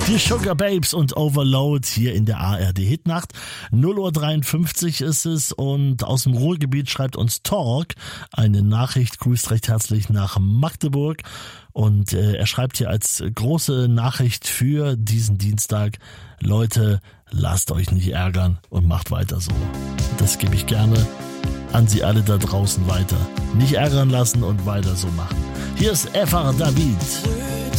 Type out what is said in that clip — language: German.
Die Sugar Babes und Overload hier in der ARD Hitnacht. 0:53 ist es und aus dem Ruhrgebiet schreibt uns Talk eine Nachricht, grüßt recht herzlich nach Magdeburg und er schreibt hier als große Nachricht für diesen Dienstag: Leute, lasst euch nicht ärgern und macht weiter so. Das gebe ich gerne an Sie alle da draußen weiter. Nicht ärgern lassen und weiter so machen. Hier ist Efar David.